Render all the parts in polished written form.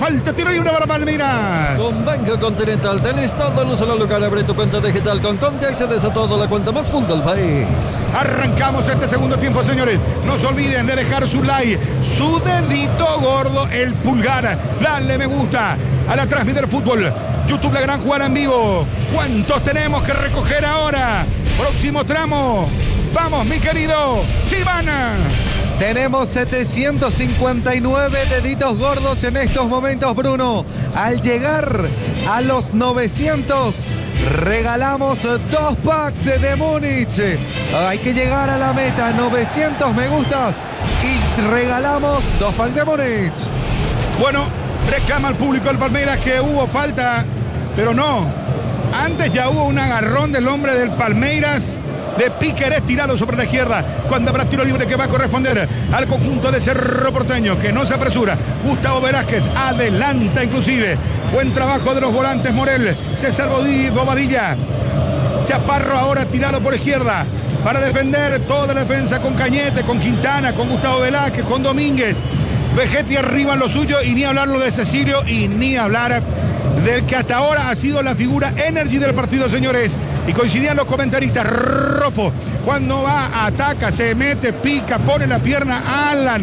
falta, tiro libre para Palmeiras. Con Banco Continental tenés todo en un solo lugar. Abre tu cuenta digital con Conti, accedes a toda la cuenta más full del país. Arrancamos este segundo tiempo, señores. No se olviden de dejar su like, su dedito gordo, el pulgar. Dale me gusta a la Transmitter Fútbol. YouTube, la gran jugada en vivo. ¿Cuántos tenemos que recoger ahora? Próximo tramo. Vamos, mi querido Sivana. Tenemos 759 deditos gordos en estos momentos, Bruno. Al llegar a los 900, regalamos 2 packs de Múnich. Hay que llegar a la meta, 900 me gustas y regalamos 2 packs de Múnich. Bueno, reclama al público del Palmeiras que hubo falta, pero no. Antes ya hubo un agarrón del hombre del Palmeiras. De Piquerés tirado sobre la izquierda. Cuando habrá tiro libre que va a corresponder al conjunto de Cerro Porteño, que no se apresura. Gustavo Velázquez adelanta inclusive. Buen trabajo de los volantes Morel, César Bobadilla. Chaparro ahora tirado por izquierda para defender toda la defensa con Cañete, con Quintana, con Gustavo Velázquez, con Domínguez. Vegetti arriba en lo suyo y ni hablarlo de Cecilio y ni hablar del que hasta ahora ha sido la figura energy del partido, señores. Y coincidían los comentaristas. Rofo, cuando va, ataca, se mete, pica, pone la pierna. Alan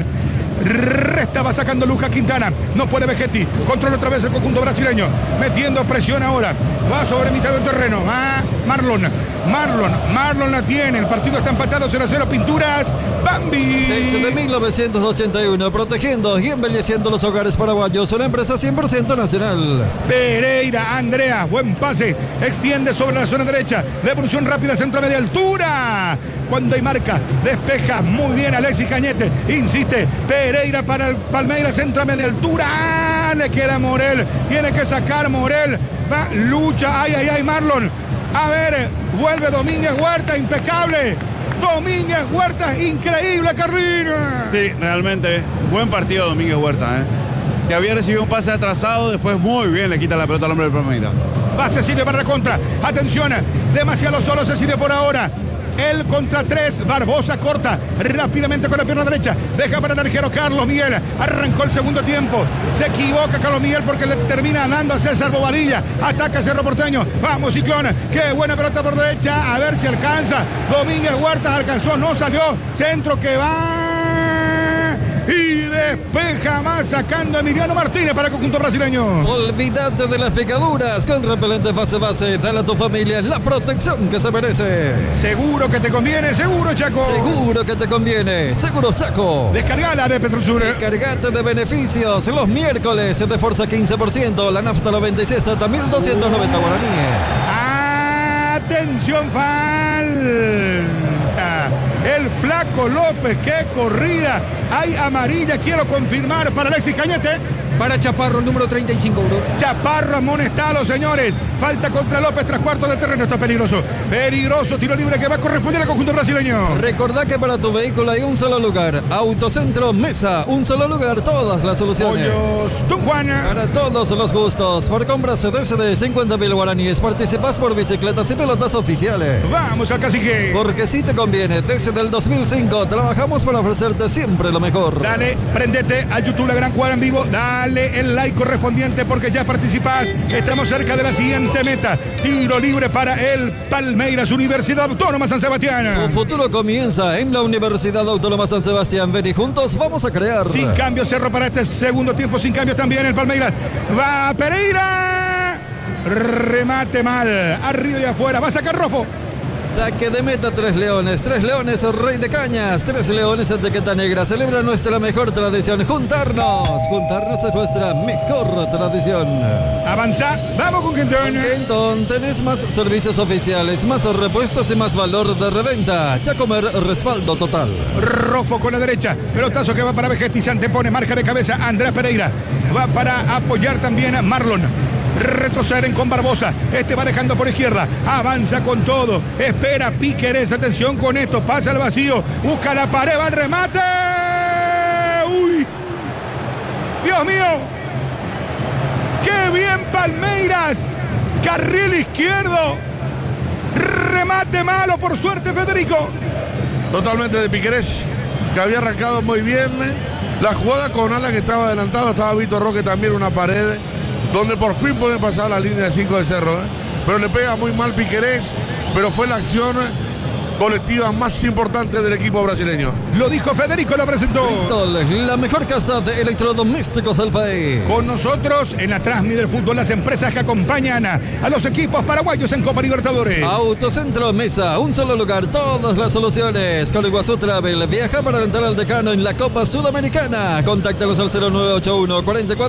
estaba sacando Luja Quintana. No puede Vegetti. Controla otra vez el conjunto brasileño. Metiendo presión ahora. Va sobre mitad del terreno. Va Marlon la tiene. El partido está empatado 0-0. Pinturas Bambi. Desde 1981, protegiendo y embelleciendo los hogares paraguayos. Una empresa 100% nacional. Pereira, Andrea, buen pase. Extiende sobre la zona derecha. Devolución rápida, centro a media altura. Cuando hay marca, despeja muy bien Alexis Cañete. Insiste, Pereira para el Palmeiras, centro a media altura. Le queda Morel. Tiene que sacar Morel. Va, lucha. Ay, Marlon. A ver, vuelve Domínguez Huerta, impecable. Domínguez Huerta, increíble, Carlina. Sí, realmente, buen partido Domínguez Huerta, que había recibido un pase atrasado, después muy bien le quita la pelota al hombre del Palmeiras. Va Cecilio para la contra. Atención, demasiado solo Cecilio por ahora. El contra 3, Barbosa corta rápidamente con la pierna derecha. Deja para el arquero Carlos Miguel. Arrancó el segundo tiempo. Se equivoca Carlos Miguel porque le termina ganando a César Bobadilla. Ataca Cerro Porteño. Vamos, Ciclón. Qué buena pelota por derecha. A ver si alcanza. Domínguez Huerta alcanzó, no salió. Centro que va. Y despeja más sacando a Emiliano Martínez para el conjunto brasileño. Olvídate de las picaduras. Con repelente base. Dale a tu familia la protección que se merece. Seguro que te conviene, seguro, Chaco. Seguro que te conviene. Seguro, Chaco. Descargala de Petrosur. Descargate de beneficios. Los miércoles de fuerza 15%. La nafta 96 hasta 1.290 guaraníes. Atención, falta. El Flaco López, qué corrida. Hay amarilla, quiero confirmar para Alexis Cañete. Para Chaparro, el número 35, Bruno. Chaparro amonestado, señores. Falta contra López tras cuarto de terreno. Está peligroso. Peligroso tiro libre que va a corresponder al conjunto brasileño. Recordá que para tu vehículo hay un solo lugar. Autocentro Mesa. Un solo lugar, todas las soluciones. Pollos Don Juan. Para todos los gustos. Por compras de 50.000 guaraníes. Participas por bicicletas y pelotas oficiales. Vamos al cacique. Porque si te conviene. Desde el 2005 trabajamos para ofrecerte siempre lo mejor. Dale, prendete a YouTube, la gran jugada en vivo. Dale el like correspondiente porque ya participás. Estamos cerca de la siguiente meta. Tiro libre para el Palmeiras, Universidad Autónoma San Sebastián. Tu futuro comienza en la Universidad Autónoma San Sebastián. Ven y juntos vamos a crear. Sin cambio, Cerro para este segundo tiempo. Sin cambio también el Palmeiras. Va Pereira. Remate mal. Arriba y afuera. Va a sacar Rofo. Saque de meta, 3 leones, Rey de Cañas, 3 leones de Etiqueta Negra. Celebra nuestra mejor tradición, juntarnos es nuestra mejor tradición. Avanza, vamos con Quintón. Quintón, tenés más servicios oficiales, más repuestos y más valor de reventa. Chacomer, respaldo total. Rofo con la derecha, pelotazo que va para Vegetti, se antepone, marca de cabeza Andrés Pereira. Va para apoyar también a Marlon. Retroceden con Barbosa. Este va dejando por izquierda. Avanza con todo. Espera Piquerés. Atención con esto. Pasa al vacío. Busca la pared. Va el remate. ¡Uy! ¡Dios mío! ¡Qué bien Palmeiras! Carril izquierdo. Remate malo por suerte, Federico. Totalmente de Piquerés, que había arrancado muy bien. La jugada con Alan que estaba adelantado, estaba Vitor Roque también en una pared, donde por fin pueden pasar la línea de 5 de Cerro. Pero le pega muy mal Piquerés, pero fue la acción colectiva más importante del equipo brasileño. Lo dijo Federico, lo presentó. Bristol, la mejor casa de electrodomésticos del país. Con nosotros en la Transmi del fútbol, las empresas que acompañan a los equipos paraguayos en Copa Libertadores. Autocentro Mesa, un solo lugar, todas las soluciones. Con Iguazú Travel, viaja para alentar al Decano en la Copa Sudamericana. Contáctanos al 0981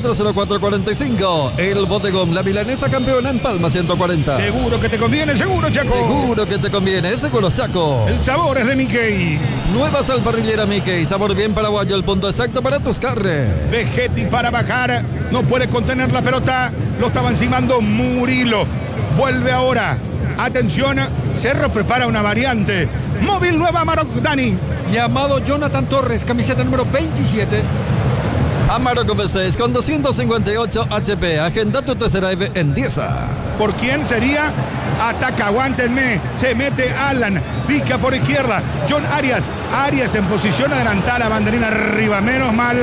440445. El Bodegón, la milanesa campeona en Palma 140. Seguro que te conviene, seguro, Chaco. Seguro que te conviene, seguro, Chaco. El sabor es de Mickey. Nueva sal parrillera Mickey, sabor bien paraguayo, el punto exacto para tus carnes. Vegetti para bajar, no puede contener la pelota, lo estaba encimando Murilo. Vuelve ahora, atención, Cerro prepara una variante. Móvil nueva Amarok, Dani. Llamado Jonathan Torres, camiseta número 27. Amarok V6 con 258 HP, agenda tu test drive en 10. ¿Por quién sería? Ataca, aguántenme, se mete Alan, pica por izquierda, John Arias en posición adelantada, banderina arriba, menos mal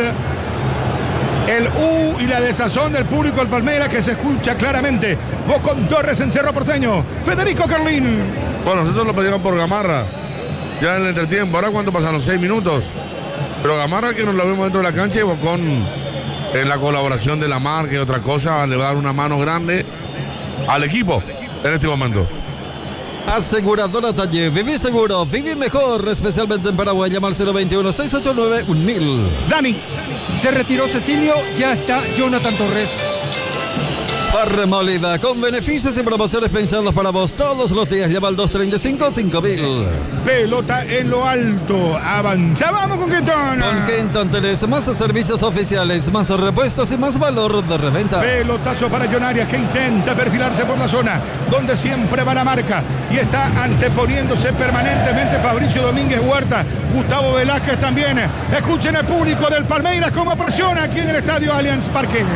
el y la desazón del público del Palmeiras que se escucha claramente. Bocón Torres en Cerro Porteño, Federico Carlín. Bueno, nosotros lo pedimos por Gamarra, ya en el entretiempo. Ahora cuánto pasaron, 6 minutos. Pero Gamarra, que nos lo vemos dentro de la cancha, y Bocón en la colaboración de la marca y otra cosa, le va a dar una mano grande al equipo en este momento. Aseguradora Talle, viví seguro, viví mejor, especialmente en Paraguay. Llama al 021-689-1000. Dani. Se retiró Cecilio, ya está Jonathan Torres. Farre Molida, con beneficios y promociones pensados para vos todos los días. Llama al 235-5000. Pelota en lo alto, avanza, vamos con Quinton. Con Quinton tenés más servicios oficiales, más repuestos y más valor de reventa. Pelotazo para John Arias, que intenta perfilarse por la zona donde siempre va la marca y está anteponiéndose permanentemente Fabricio Domínguez Huerta, Gustavo Velázquez también. Escuchen el público del Palmeiras cómo presiona aquí en el estadio Allianz Parque.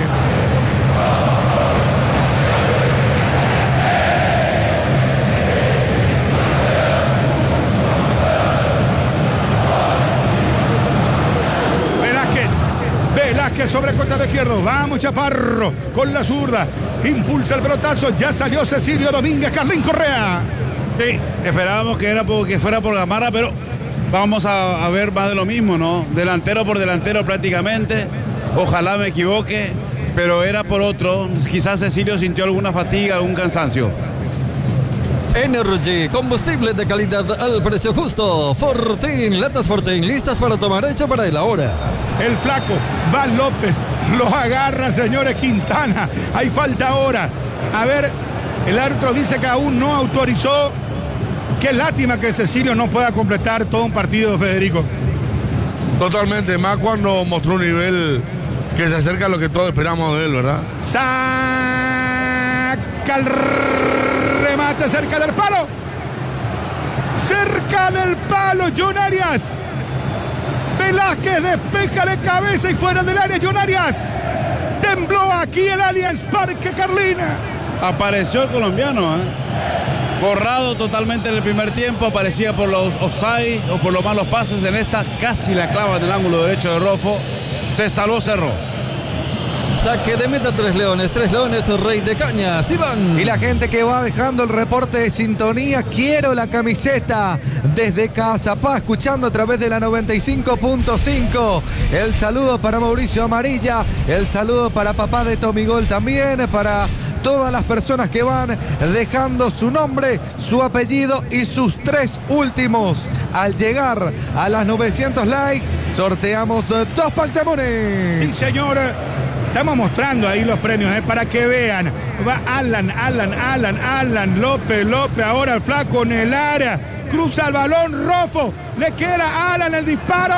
Velázquez sobre costado izquierdo, vamos Chaparro con la zurda, impulsa el pelotazo, ya salió Cecilio Domínguez, Carlín Correa. Sí, esperábamos que fuera por Gamarra, pero vamos a ver más de lo mismo, ¿no? Delantero por delantero prácticamente, ojalá me equivoque, pero era por otro, quizás Cecilio sintió alguna fatiga, algún cansancio. Energy, combustible de calidad al precio justo. Fortín, latas Fortín, listas para tomar, hecho para el ahora. El flaco, va López, lo agarra, señores, Quintana. Hay falta ahora. A ver, el árbitro dice que aún no autorizó. Qué lástima que Cecilio no pueda completar todo un partido, Federico. Totalmente, más cuando mostró un nivel que se acerca a lo que todos esperamos de él, ¿verdad? Saca el remate cerca del palo. Cerca del palo, John Arias. Velázquez despeja de cabeza y fuera del área, John Arias. Tembló aquí el Allianz Parque, Carlina. Apareció el colombiano, borrado totalmente en el primer tiempo, aparecía por los offside o por los malos pases. En esta casi la clava en el ángulo derecho de Rofo. Se salvó Cerro. Saque de meta Tres Leones, Rey de Cañas, Iván. Y la gente que va dejando el reporte de sintonía, quiero la camiseta desde Cazapá, escuchando a través de la 95.5. El saludo para Mauricio Amarilla, el saludo para papá de Tomigol también, para todas las personas que van dejando su nombre, su apellido y sus 3 últimos. Al llegar a las 900 likes, sorteamos 2 packs de money. Sí, señor. Estamos mostrando ahí los premios, para que vean. Va Alan, López, ahora el flaco en el área. Cruza el balón, Rofo. Le queda a Alan el disparo.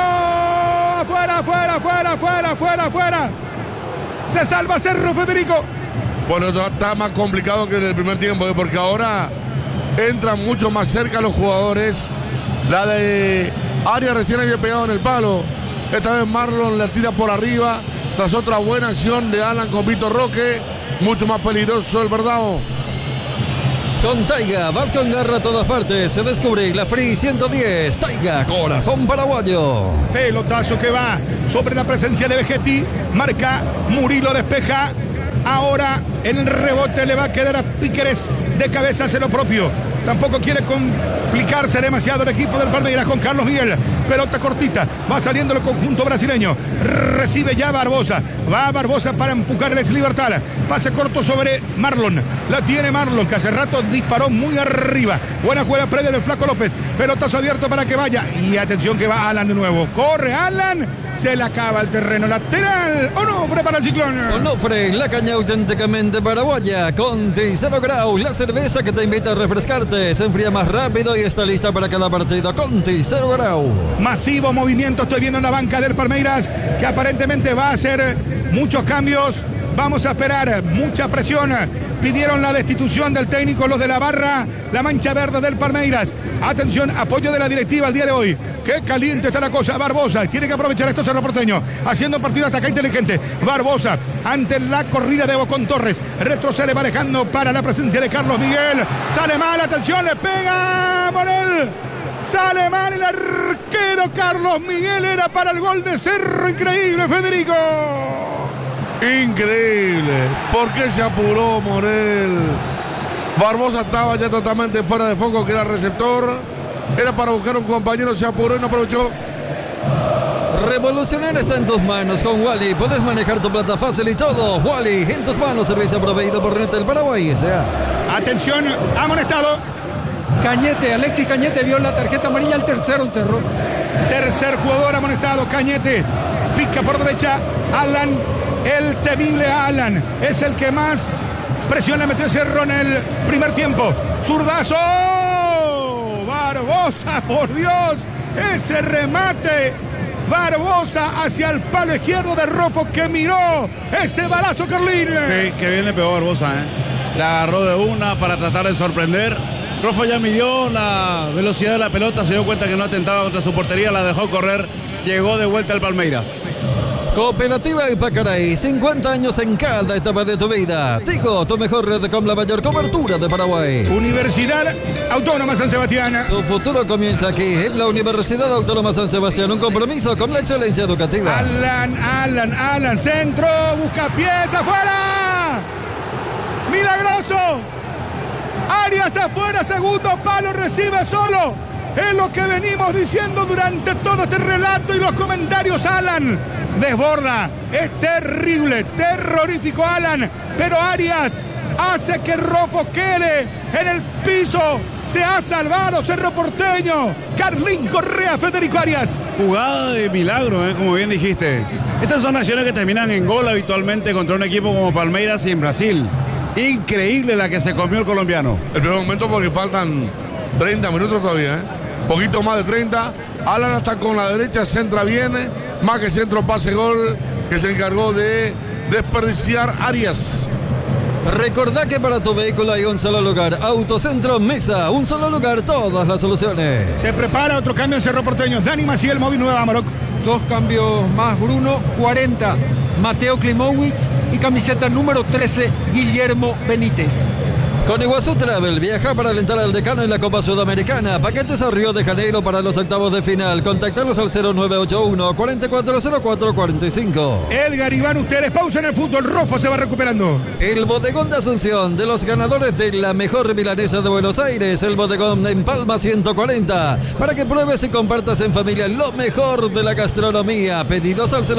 Afuera. Se salva Cerro, Federico. Bueno, está más complicado que en el primer tiempo, porque ahora entran mucho más cerca los jugadores. La de Arias recién había pegado en el palo. Esta vez Marlon la tira por arriba. Tras otra buena acción de Alan con Vitor Roque. Mucho más peligroso el Verdao. Con Taiga, vas con garra a todas partes. Se descubre la Free 110. Taiga, corazón paraguayo. Pelotazo que va sobre la presencia de Vegetti. Marca, Murilo despeja. Ahora en el rebote le va a quedar a Píqueres. De cabeza hace lo propio. Tampoco quiere complicarse demasiado el equipo del Palmeiras con Carlos Miguel. Pelota cortita. Va saliendo el conjunto brasileño. Recibe ya Barbosa. Va Barbosa para empujar el ex Libertad. Pase corto sobre Marlon. La tiene Marlon, que hace rato disparó muy arriba. Buena jugada previa del Flaco López. Pelotazo abierto para que vaya. Y atención que va Alan de nuevo. Corre Alan. Se le acaba el terreno lateral. Onofre para el Ciclón. Onofre, la caña auténticamente paraguaya. Conti 0 Grau, la cerveza que te invita a refrescarte. Se enfría más rápido y está lista para cada partido. Conti 0 Grau. Masivo movimiento estoy viendo en la banca del Palmeiras, que aparentemente va a hacer muchos cambios. Vamos a esperar, mucha presión. Pidieron la destitución del técnico los de la barra, la mancha verde del Palmeiras. Atención, apoyo de la directiva el día de hoy. Qué caliente está la cosa. Barbosa tiene que aprovechar esto Cerro Porteño, haciendo partido hasta acá inteligente. Barbosa ante la corrida de Bocón Torres. Retrocede manejando para la presencia de Carlos Miguel. Sale mal, atención, le pega Morel. Sale mal el arquero Carlos Miguel. Era para el gol de Cerro. Increíble, Federico. Increíble. ¿Por qué se apuró Morel? Barbosa estaba ya totalmente fuera de foco, que era el receptor. Era para buscar un compañero, se apuró y no aprovechó. Revolucionar está en tus manos con Wally. Puedes manejar tu plata fácil y todo. Wally, en tus manos, servicio proveído por Retel Paraguay S.A. Atención, amonestado. Cañete, Alexis Cañete vio la tarjeta amarilla, el tercero en Cerro. Tercer jugador amonestado, Cañete. Pica por derecha, Alan. El temible Alan es el que más presión le metió Cerro en el primer tiempo. Zurdazo. Barbosa, por Dios. Ese remate. Barbosa hacia el palo izquierdo de Rofo, que miró ese balazo, Carlín. Que bien le pegó Barbosa, La agarró de una para tratar de sorprender. Rofo ya midió la velocidad de la pelota, se dio cuenta que no atentaba contra su portería, la dejó correr, llegó de vuelta al Palmeiras. Cooperativa Ipacaraí, 50 años en cada etapa de tu vida. Tigo, tu mejor red con la mayor cobertura de Paraguay. Universidad Autónoma San Sebastián. Tu futuro comienza aquí, en la Universidad Autónoma San Sebastián. Un compromiso con la excelencia educativa. Alan, centro, busca pieza, afuera. Milagroso. Arias afuera, segundo palo, recibe solo. Es lo que venimos diciendo durante todo este relato y los comentarios. Alan desborda, es terrible, terrorífico Alan, pero Arias hace que Rofo quede en el piso. Se ha salvado Cerro Porteño. Carlín Correa, Federico Arias. Jugada de milagro, como bien dijiste. Estas son acciones que terminan en gol habitualmente contra un equipo como Palmeiras y en Brasil. Increíble la que se comió el colombiano. El primer momento, porque faltan 30 minutos todavía, Poquito más de 30. Alan está con la derecha, centra bien. Más que centro, pase gol, que se encargó de desperdiciar Arias. Recordá que para tu vehículo hay un solo lugar. Autocentro Mesa, un solo lugar, todas las soluciones. Se prepara otro cambio en Cerro Porteño. Dani Maciel, móvil Nueva Amarok. 2 cambios más, Bruno, 40. Mateo Klimowicz y camiseta número 13, Guillermo Benítez. Con Iguazú Travel, viaja para alentar al decano en la Copa Sudamericana. Paquetes a Río de Janeiro para los octavos de final. Contactanos al 0981-440445. Edgar Iván, ustedes pausa en el fútbol. Rofo se va recuperando. El bodegón de Asunción, de los ganadores de la mejor milanesa de Buenos Aires. El bodegón en Palma 140. Para que pruebes y compartas en familia lo mejor de la gastronomía. Pedidos al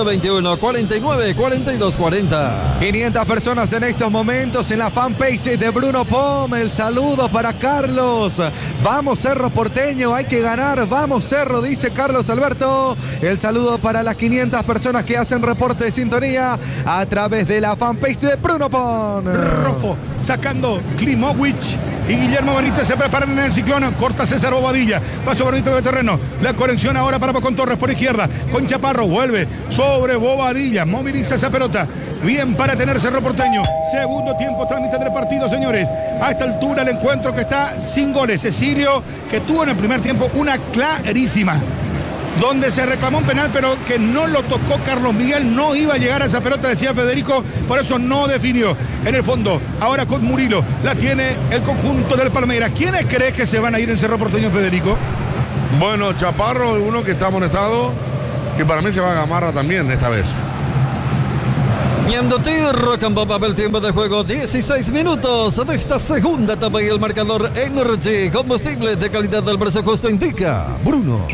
021-49-4240. 500 personas en estos momentos en la fanpage de Bruno Pom. El saludo para Carlos. Vamos Cerro Porteño, hay que ganar. Vamos Cerro, dice Carlos Alberto. El saludo para las 500 personas que hacen reporte de sintonía a través de la fanpage de Bruno Pom. Rofo sacando Klimowicz y Guillermo Benítez se preparan en el Ciclón. Corta César Bobadilla. Paso bonito de terreno. La conexión ahora para Bocón Torres por izquierda. Con Chaparro vuelve sobre Bobadilla. Moviliza esa pelota. Bien para tener Cerro Porteño. Segundo tiempo, trámite del partido, señores. A esta altura el encuentro que está sin goles. Cecilio, que tuvo en el primer tiempo una clarísima. donde se reclamó un penal, pero que no lo tocó Carlos Miguel, no iba a llegar a esa pelota, decía Federico, por eso no definió. En el fondo, ahora con Murilo, la tiene el conjunto del Palmeiras. ¿Quiénes cree que se van a ir en Cerro Porteño, Federico? Bueno, Chaparro es uno que está amonestado y para mí se va a Gamarra también esta vez. Miendo Rock and Pop, el tiempo de juego 16 minutos de esta segunda etapa y el marcador Energy, combustible de calidad del precio justo indica Bruno.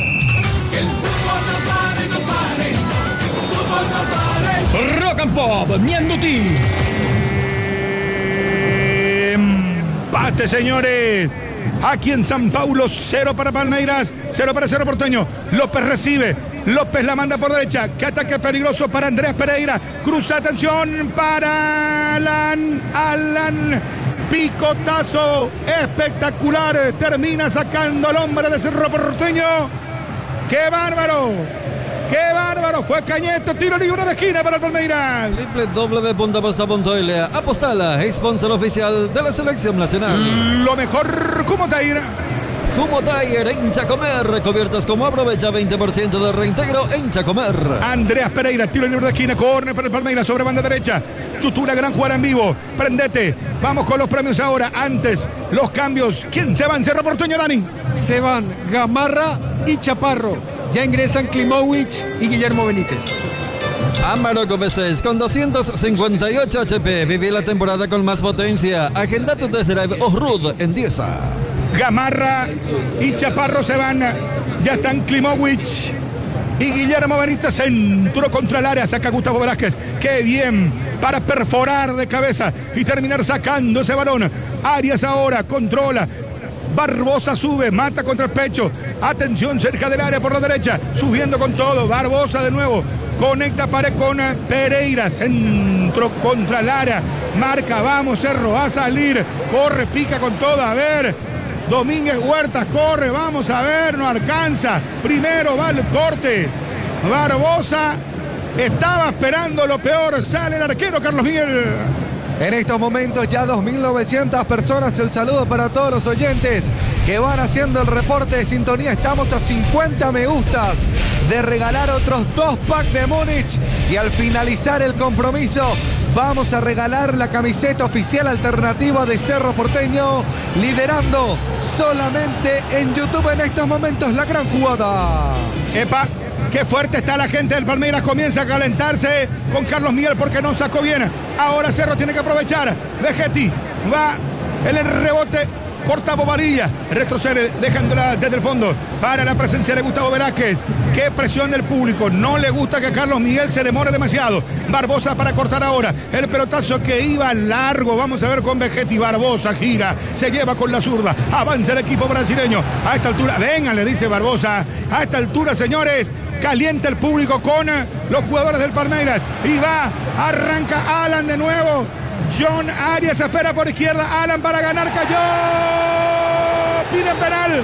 Rock and Pop, Mienduti. Empate, señores. Aquí en San Paulo, 0 para Palmeiras, 0 para Cerro Porteño. López recibe. López la manda por derecha. Qué ataque peligroso para Andrés Pereira. Cruza, atención para Alan. Picotazo espectacular. Termina sacando al hombre de Cerro Porteño. ¡Qué bárbaro! ¡Qué bárbaro! Fue Cañeto, tiro libre de esquina para el Palmeiras. www.aposta.la. Apostala, sponsor oficial de la selección nacional. Lo mejor, como Taira. Humo Tire en Chacomer, cubiertas como aprovecha 20% de reintegro en Chacomer. Andreas Pereira, tiro libre de esquina, córner para el Palmeiras sobre banda derecha. Chutura, gran jugada en vivo. Prendete. Vamos con los premios ahora. Antes, los cambios. ¿Quién se va en Cerro Porteño, Dani? Se van Gamarra y Chaparro. Ya ingresan Klimovic y Guillermo Benítez. Amarok V6 con 258 HP. Viví la temporada con más potencia. Agenda tu test drive Off-Road en Dieza. Gamarra y Chaparro se van. Ya están Klimovic y Guillermo Benítez. Centro contra el área. Saca Gustavo Velázquez. Qué bien para perforar de cabeza y terminar sacando ese balón. Arias ahora controla. Barbosa sube, mata contra el pecho. Atención, cerca del área por la derecha. Subiendo con todo. Barbosa de nuevo. Conecta pared con Pereira. Centro contra el área. Marca, vamos Cerro, va a salir. Corre, pica con todo. A ver. Domínguez Huertas corre, vamos a ver, no alcanza. Primero va el corte. Barbosa estaba esperando lo peor. Sale el arquero Carlos Miguel. En estos momentos ya 2.900 personas. El saludo para todos los oyentes que van haciendo el reporte de sintonía. Estamos a 50 me gustas de regalar otros 2 packs de Múnich. Y al finalizar el compromiso vamos a regalar la camiseta oficial alternativa de Cerro Porteño, liderando solamente en YouTube en estos momentos la gran jugada. Epa, qué fuerte está la gente del Palmeiras. Comienza a calentarse con Carlos Miguel porque no sacó bien. Ahora Cerro tiene que aprovechar. Vegetti va en el rebote. Corta Bobadilla, retrocede, dejándola desde el fondo para la presencia de Gustavo Velázquez. Qué presión del público, no le gusta que Carlos Miguel se demore demasiado. Barbosa para cortar ahora, el pelotazo que iba largo, vamos a ver con Vegetti. Barbosa gira, se lleva con la zurda, avanza el equipo brasileño. A esta altura, vengan, le dice Barbosa, a esta altura, señores, calienta el público con los jugadores del Palmeiras. Y va, arranca Alan de nuevo. John Arias espera por izquierda. Alan para ganar, cayó. Piden penal.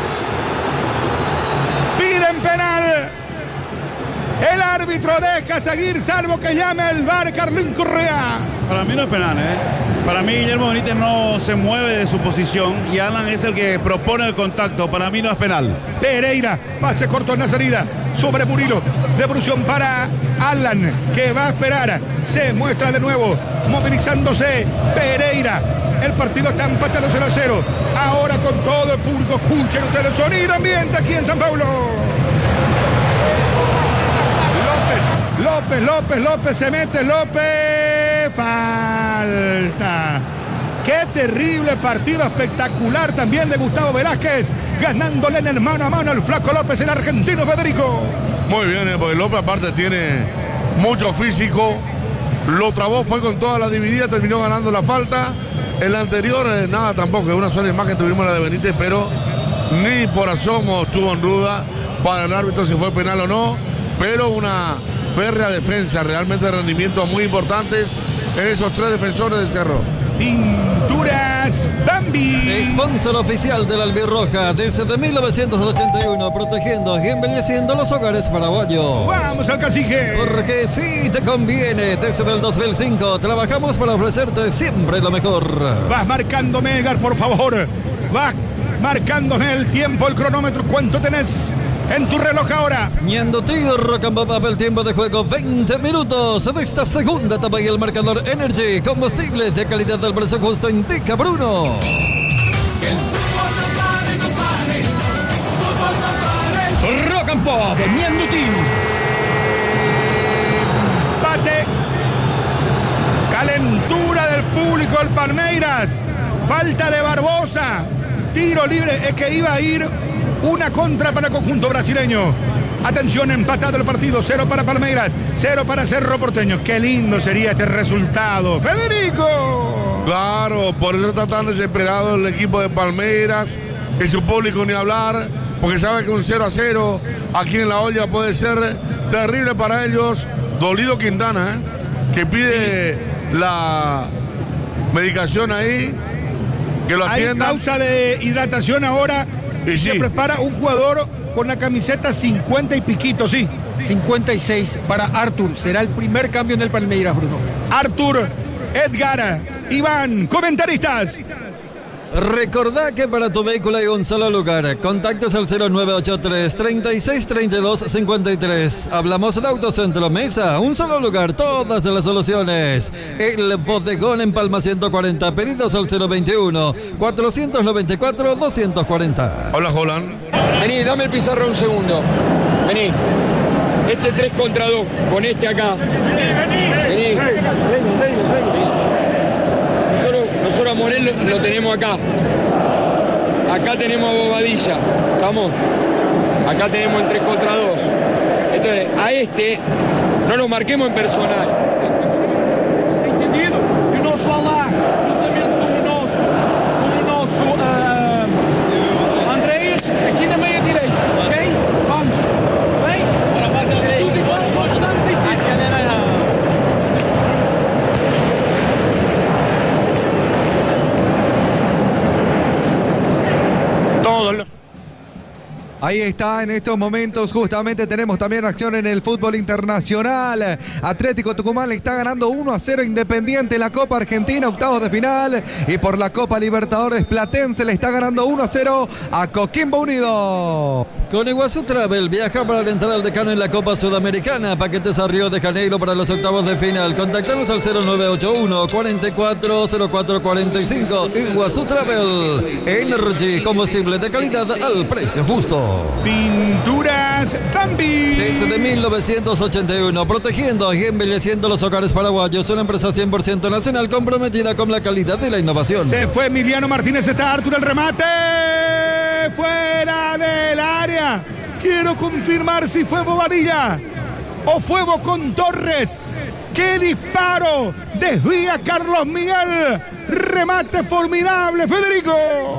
Piden penal. El árbitro deja seguir salvo que llame el VAR. Carlín Correa. Para mí no es penal, ¿eh? Para mí Guillermo Benítez no se mueve de su posición y Alan es el que propone el contacto. Para mí no es penal. Pereira, pase corto en la salida sobre Murilo. Devolución para Alan, que va a esperar. Se muestra de nuevo, movilizándose Pereira. El partido está empatado 0-0. Ahora con todo el público, escuchen ustedes el sonido ambiente aquí en San Paulo. López, se mete López. Falta. Qué terrible partido, espectacular también de Gustavo Velázquez, ganándole en el mano a mano al flaco López, el argentino Federico. Muy bien, porque López aparte tiene mucho físico. Lo trabó, fue con toda la dividida, terminó ganando la falta. En la anterior, nada tampoco, es una sola imagen tuvimos la de Benítez, pero ni por asomo estuvo en duda para el árbitro si fue penal o no. Pero una férrea defensa, realmente de rendimientos muy importantes en esos 3 defensores de Cerro. Pinturas Bambi. Sponsor oficial de la Albirroja desde 1981, protegiendo y embelleciendo los hogares paraguayos. Vamos al cacique. Porque sí te conviene. Desde el 2005 trabajamos para ofrecerte siempre lo mejor. Vas marcándome, Edgar, por favor. Vas marcándome el tiempo, el cronómetro. ¿Cuánto tenés? en tu reloj ahora. Ñandutí, Rocambop, el tiempo de juego 20 minutos de esta segunda etapa y el marcador Energy, combustible de calidad del precio justo, indica Bruno. Rock and Pop, Ñandutí. Bate. Calentura del público el Palmeiras. Falta de Barbosa. Tiro libre, es que iba a ir una contra para el conjunto brasileño. Atención, empatado el partido, 0 para Palmeiras, 0 para Cerro Porteño. Qué lindo sería este resultado, Federico. Claro, por eso está tan desesperado el equipo de Palmeiras, y su público ni hablar, porque sabe que un 0-0 aquí en la olla puede ser terrible para ellos. Dolido Quintana, que pide la medicación ahí, que lo atiendan. Hay causa de hidratación ahora y se prepara un jugador con la camiseta 50 y piquito, sí. 56 para Arthur. Será el primer cambio en el Palmeiras, Bruno. Arthur, Edgar, Iván, comentaristas. Recordá que para tu vehículo hay un solo lugar. Contactos al 0983 36 32 53. Hablamos de Autocentro Mesa. Un solo lugar, todas las soluciones. El Bodegón en Palma 140. Pedidos al 021 494 240. Hola, Holland. Vení, dame el pizarro un segundo. Vení. Este 3 contra 2, con este acá. Vení. Nosotros a Morel lo tenemos acá. Acá tenemos a Bobadilla. ¿Estamos? Acá tenemos el 3 contra 2. Entonces, a este no lo marquemos en personal. Entendido? E o nosso Alá, juntamente com o nosso Andrés, aqui na meia direita, ok? Vamos. Bem? Tudo igual, só estamos aqui. Ahí está, en estos momentos justamente tenemos también acción en el fútbol internacional. Atlético Tucumán le está ganando 1-0 Independiente en la Copa Argentina, octavos de final. Y por la Copa Libertadores, Platense le está ganando 1-0 a Coquimbo Unido. Con Iguazú Travel, viaja para alentar al decano en la Copa Sudamericana. Paquetes a Río de Janeiro para los octavos de final. Contactanos al 0981 440445. Iguazú Travel, Energy, combustible de calidad al precio justo. Pinturas Bambi. Desde 1981, protegiendo y embelleciendo los hogares paraguayos. Una empresa 100% nacional comprometida con la calidad y la innovación. Se fue Emiliano Martínez, está Arturo el remate. Fuera del área. Quiero confirmar si fue Bobadilla o fue Bocón Torres. ¡Qué disparo! Desvía Carlos Miguel. Remate formidable, Federico.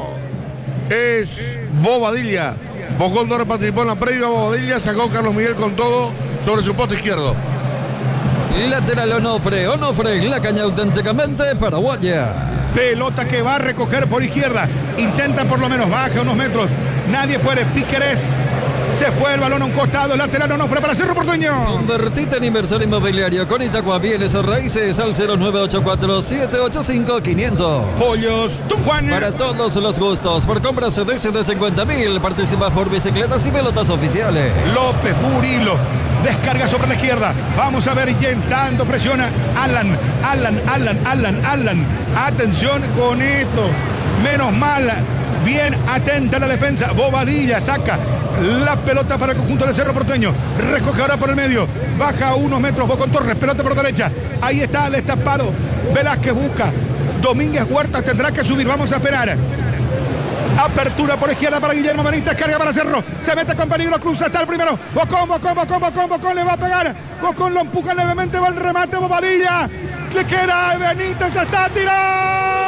Es Bobadilla. Bocón Torres participó en la previa. Bobadilla sacó Carlos Miguel con todo sobre su poste izquierdo. Lateral Onofre, la caña auténticamente paraguaya. Pelota que va a recoger por izquierda. Intenta por lo menos, baja unos metros. Nadie puede. Piquerés. Se fue el balón a un costado. Lateral Onofre para Cerro Porteño. Convertite en inversor inmobiliario con Itacua Bienes Raíces al 0984-785-500. Pollos Tujuan. Para todos los gustos. Por compras de 50.000. Participas por bicicletas y pelotas oficiales. López Burilo. Descarga sobre la izquierda. Vamos a ver intentando presiona. Alan. Atención con esto. Menos mal. Bien atenta la defensa. Bobadilla saca la pelota para el conjunto del Cerro Porteño. Recoge ahora por el medio. Baja a unos metros. Bocón Torres. Pelota por derecha. Ahí está el destapado. Velázquez busca. Domínguez Huerta tendrá que subir. Vamos a esperar. Apertura por izquierda para Guillermo Benítez. Carga para Cerro. Se mete con peligro. Cruza. Está el primero. Bocón le va a pegar. Bocón lo empuja levemente. Va el remate. Bobadilla. Le queda Benítez. Está tirado.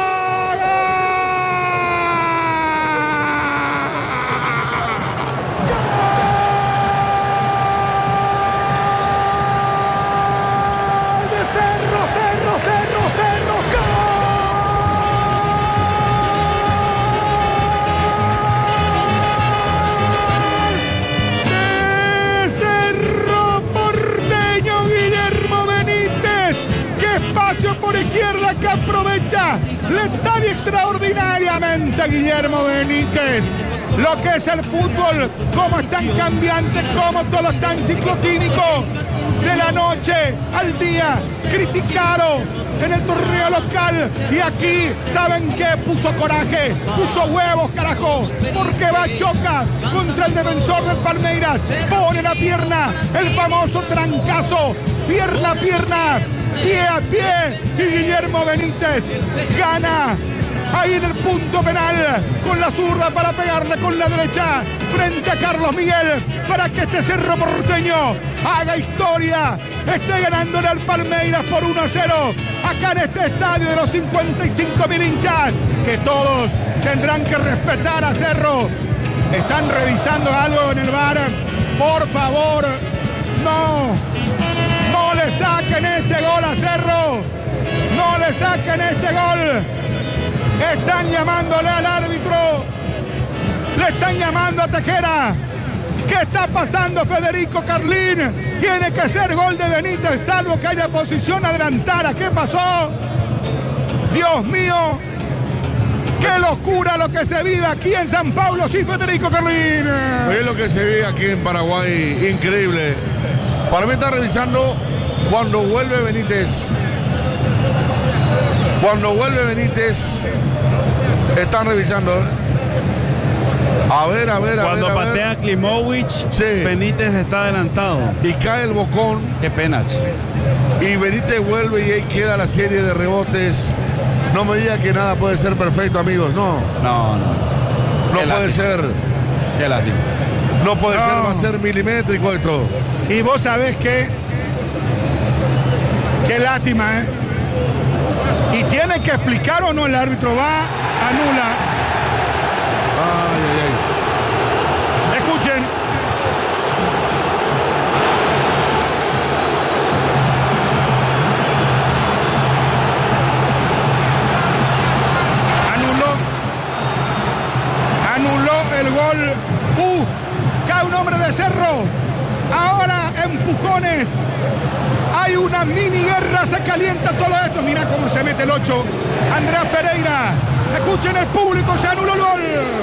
Por izquierda que aprovecha letal y extraordinariamente Guillermo Benítez. lo que es el fútbol, cómo es tan cambiante, cómo todo es tan ciclotímico. De la noche al día, criticaron en el torneo local y aquí, ¿saben qué? Puso coraje, puso huevos, carajo, porque Bachoca contra el defensor del Palmeiras, pone la pierna, el famoso trancazo, pierna a pierna, pie a pie, y Guillermo Benítez gana ahí en el punto penal con la zurda para pegarle con la derecha frente a Carlos Miguel para que este Cerro Porteño haga historia, esté ganándole al Palmeiras por 1-0 acá en este estadio de los 55.000 hinchas que todos tendrán que respetar a Cerro. Están revisando algo en el VAR, por favor, no le saquen este gol a Cerro, no le saquen este gol. Están llamándole al árbitro, le están llamando a Tejera. ¿Qué está pasando, Federico Carlín? Tiene que ser gol de Benítez, salvo que haya posición adelantada. ¿Qué pasó? Dios mío, qué locura lo que se vive aquí en San Pablo, sí, Federico Carlín. Es lo que se vive aquí en Paraguay, increíble. Para mí está revisando cuando vuelve Benítez. Cuando vuelve Benítez, están revisando. A ver. Cuando patea Klimovic, sí, Benítez está adelantado. Y cae el bocón. Qué pena. Y Benítez vuelve y ahí queda la serie de rebotes. No me diga que nada puede ser perfecto, amigos. No puede ser. Qué lástima. No puede ser, va a ser milimétrico esto. Y vos sabés que qué lástima, ¿eh? Y tiene que explicar o no, el árbitro va, anula. Ay. Escuchen. Anuló el gol. Cae un hombre de Cerro. Ahora empujones. Hay una mini guerra, se calienta todo esto. Mira cómo se mete el 8. Andrés Pereira. Escuchen el público, se anuló el gol.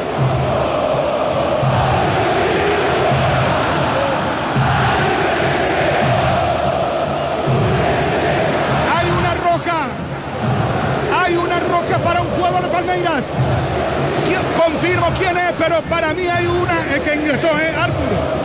Hay una roja para un jugador de Palmeiras. Confirmo quién es, pero para mí hay una que ingresó, Arturo.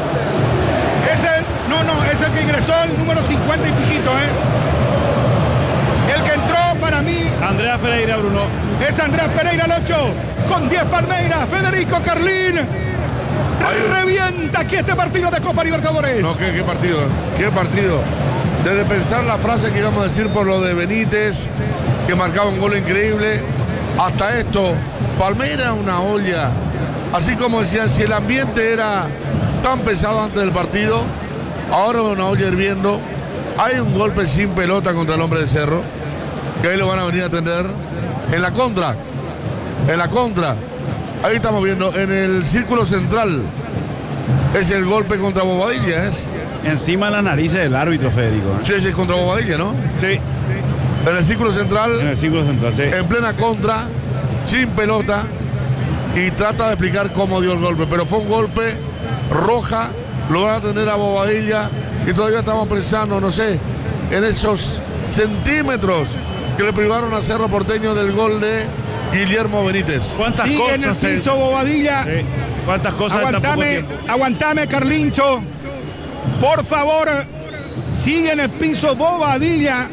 Es el que ingresó, el número 50 y piquito, El que entró para mí. Andrea Pereira, Bruno. Es Andrés Pereira, el 8, con 10 Palmeiras. Federico Carlín. Revienta aquí este partido de Copa Libertadores. No, qué partido. Desde pensar la frase que íbamos a decir por lo de Benítez, que marcaba un gol increíble, hasta esto, Palmeiras una olla. Así como decían, si el ambiente era tan pesado antes del partido, ahora una olla hirviendo. Hay un golpe sin pelota contra el hombre de Cerro, que ahí lo van a venir a atender. En la contra. Ahí estamos viendo, en el círculo central. Es el golpe contra Bobadilla, Encima de la nariz del árbitro, Federico. Sí, contra Bobadilla, ¿no? Sí. En el círculo central. Sí. En plena contra, sin pelota. Y trata de explicar cómo dio el golpe. Pero fue un golpe roja. Lo van a tener a Bobadilla. Y todavía estamos pensando, no sé, en esos centímetros que le privaron a Cerro Porteño del gol de Guillermo Benítez. ¿Cuántas sigue cosas en el piso Bobadilla? Sí. ¿Cuántas cosas en tan poco tiempo? Aguantame, Carlincho. Por favor, sigue en el piso Bobadilla.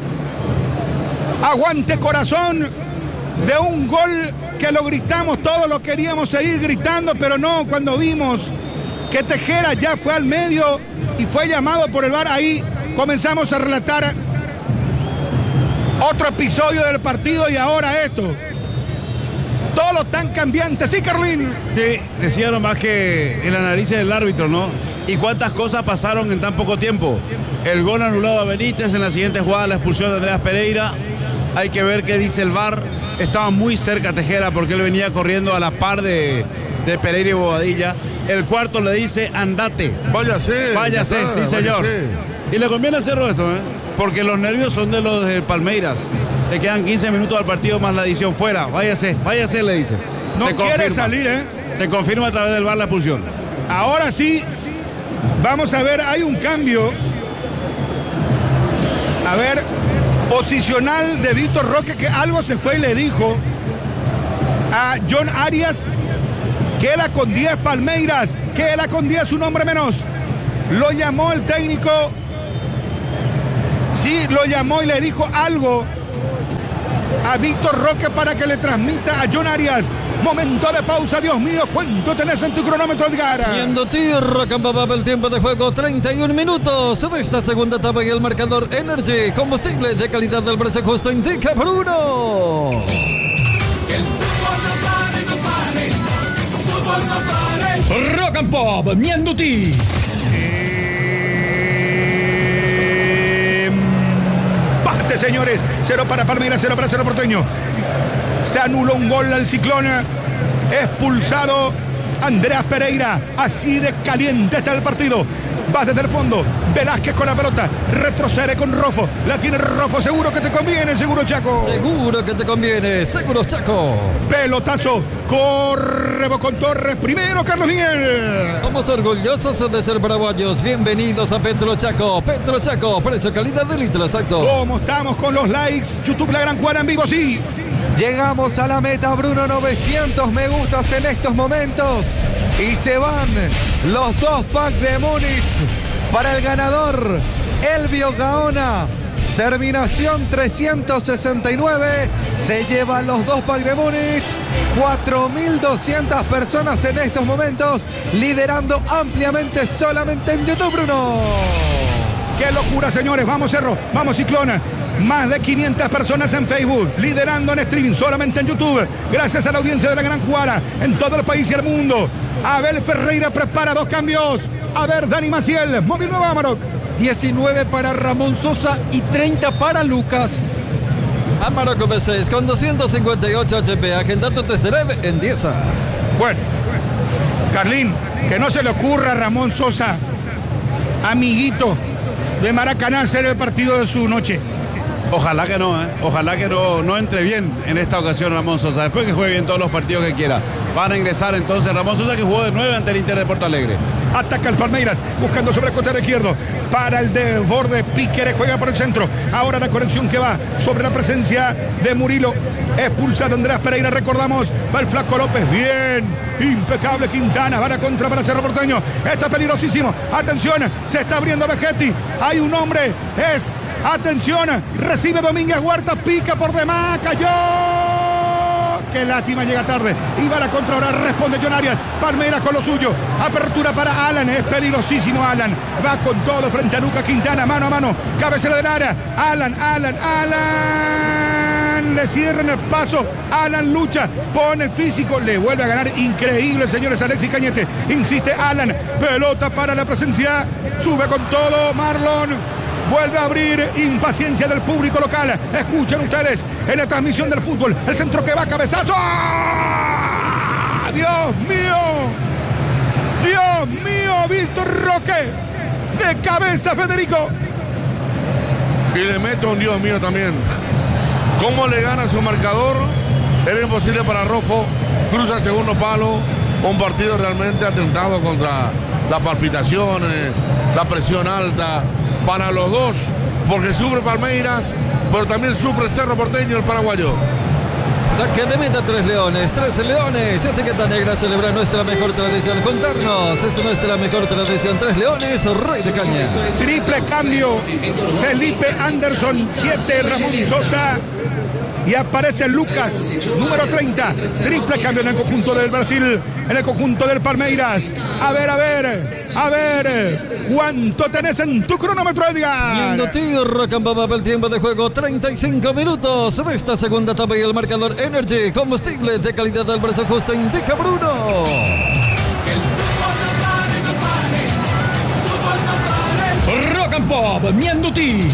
Aguante, corazón, de un gol que lo gritamos, todos lo queríamos seguir gritando, pero no, cuando vimos que Tejera ya fue al medio y fue llamado por el VAR, ahí comenzamos a relatar otro episodio del partido y ahora esto. Todo lo tan cambiante, ¿sí, Carlín? Sí, decía nomás que en la nariz del árbitro, ¿no? ¿Y cuántas cosas pasaron en tan poco tiempo? El gol anulado a Benítez, en la siguiente jugada la expulsión de Andreas Pereira. Hay que ver qué dice el VAR. Estaba muy cerca Tejera porque él venía corriendo a la par de Pereira y Bobadilla. El cuarto le dice, andate. Váyase, sí, señor. Váyase. Y le conviene hacerlo esto, porque los nervios son de los de Palmeiras. Le quedan 15 minutos al partido más la adición fuera. Váyase, le dice. No quiere salir, Te confirma a través del VAR la expulsión. Ahora sí, vamos a ver, hay un cambio. A ver, posicional de Víctor Roque, que algo se fue y le dijo a John Arias, queda con 10 Palmeiras, queda con 10 un hombre menos. Lo llamó el técnico, sí, lo llamó y le dijo algo a Víctor Roque para que le transmita a John Arias. Momento de pausa, Dios mío, ¿cuánto tenés en tu cronómetro, Edgar? Viendo tierra, Campababa, el tiempo de juego, 31 minutos de esta segunda etapa y el marcador Energy, combustible de calidad del precio justo, indica Bruno. El fútbol no pare. Rock and Pop, Mienduti. Parte, señores, 0 para Palmeiras, 0 para Cerro Porteño. Se anuló un gol al Ciclón. Expulsado Andreas Pereira. Así de caliente está el partido. Va desde el fondo. Velázquez con la pelota. Retrocede con Rofo. La tiene Rofo. Seguro que te conviene, seguro Chaco. Seguro que te conviene, seguro Chaco. Pelotazo. Corre con Torres. Primero Carlos Miguel. Somos orgullosos de ser paraguayos. Bienvenidos a Petro Chaco. Petro Chaco, precio, calidad de litro, exacto. ¿Cómo estamos con los likes? YouTube La Gran Cuara en vivo, sí. Llegamos a la meta, Bruno, 900 me gustas en estos momentos. Y se van los 2 packs de Múnich para el ganador, Elvio Gaona. Terminación 369. Se llevan los 2 packs de Múnich. 4.200 personas en estos momentos, liderando ampliamente solamente en YouTube, Bruno. ¡Qué locura, señores! Vamos, Cerro, vamos, Ciclona. Más de 500 personas en Facebook, liderando en streaming, solamente en YouTube. Gracias a la audiencia de La Gran Cuara, en todo el país y el mundo. Abel Ferreira prepara 2 cambios. A ver, Dani Maciel, móvil nuevo, Amarok. 19 para Ramón Sosa y 30 para Lucas. Amarok V6 con 258 HP. Agenda tu test drive en 10. Bueno, Carlín, que no se le ocurra a Ramón Sosa, amiguito de Maracaná, hacer el partido de su noche. Ojalá que no, ojalá que no entre bien en esta ocasión Ramón Sosa. Después que juegue bien todos los partidos que quiera. Van a ingresar entonces Ramón Sosa, que jugó de 9 ante el Inter de Porto Alegre. Ataca el Palmeiras, buscando sobre el costado izquierdo. Para el desborde, Piquerez juega por el centro. Ahora la conexión que va sobre la presencia de Murilo. Expulsado Andrés Pereira, recordamos. Va el Flaco López, bien. Impecable Quintana, va la contra para Cerro Porteño. Está peligrosísimo. Atención, se está abriendo Vegetti. Hay un hombre, es... Atención, recibe Domínguez Huerta, pica por demás, cayó. Qué lástima, llega tarde. Iba a la contra, ahora responde John Arias. Palmeiras con lo suyo. Apertura para Alan, es peligrosísimo Alan. Va con todo frente a Lucas Quintana, mano a mano. Cabecera del área. Alan. Le cierran el paso. Alan lucha, pone el físico, le vuelve a ganar. Increíble, señores. Alexis Cañete. Insiste Alan. Pelota para la presencia. Sube con todo Marlon. Vuelve a abrir, impaciencia del público local. Escuchen ustedes en la transmisión del fútbol. El centro que va, cabezazo. ¡Ah! ¡Dios mío! ¡Dios mío! Víctor Roque. De cabeza, Federico. Y le meto un Dios mío también. ¿Cómo le gana su marcador? Era imposible para Rofo. Cruza el segundo palo. Un partido realmente atentado contra las palpitaciones, la presión alta. Para los dos, porque sufre Palmeiras, pero también sufre Cerro Porteño, el paraguayo. Saque de meta 3 leones, 13 leones. Etiqueta negra celebra nuestra mejor tradición. Juntarnos es nuestra mejor tradición. 3 leones, Rey de Caña. Triple cambio. Felipe Anderson, 7 Ramón Sosa. Y aparece Lucas, número 30. Triple cambio en el conjunto del Brasil, en el conjunto del Palmeiras. A ver. ¿Cuánto tenés en tu cronómetro, Edgar? Viendo tierra, Campababa, el tiempo de juego, 35 minutos de esta segunda etapa y el marcador Energy, combustible de calidad del precio justo, indica Bruno. El fútbol no pare. Rock and Pop, Mienduti.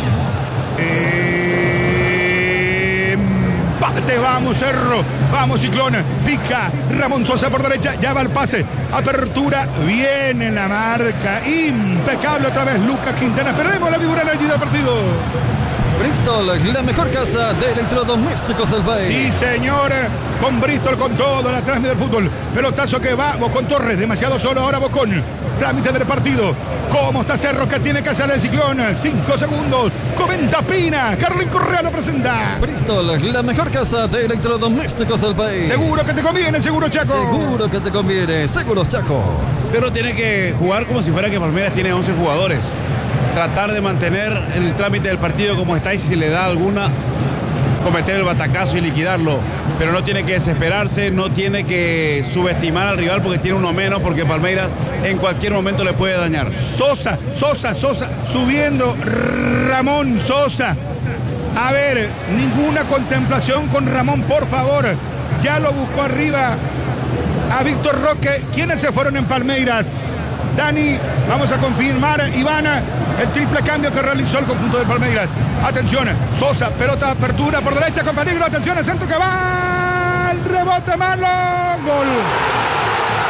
Empate, vamos Cerro, vamos Ciclón, pica Ramón Sosa por derecha, ya va el pase, apertura, viene la marca, impecable otra vez Lucas Quintana. Esperemos la figura en el del partido. Bristol, la mejor casa de electrodomésticos del país. Sí, señor. Con Bristol, con todo, la trámite del fútbol. Pelotazo que va, Bocón Torres, demasiado solo ahora Bocón. Trámite del partido. ¿Cómo está Cerro que tiene que hacer el ciclón? 5 segundos. Comenta Pina. Carlin Correa lo presenta. Bristol, la mejor casa de electrodomésticos del país. Seguro que te conviene, seguro Chaco. Seguro que te conviene, Seguros Chaco. Cerro tiene que jugar como si fuera que Palmeiras tiene 11 jugadores. Tratar de mantener el trámite del partido como está y si le da alguna, cometer el batacazo y liquidarlo. Pero no tiene que desesperarse, no tiene que subestimar al rival porque tiene uno menos, porque Palmeiras en cualquier momento le puede dañar. Sosa, subiendo Ramón Sosa. A ver, ninguna contemplación con Ramón, por favor. Ya lo buscó arriba a Víctor Roque. ¿Quiénes se fueron en Palmeiras? Dani, vamos a confirmar, Ivana, el triple cambio que realizó el conjunto de Palmeiras. Atención, Sosa, pelota, apertura por derecha con peligro. Atención, el centro que va, el rebote malo, gol.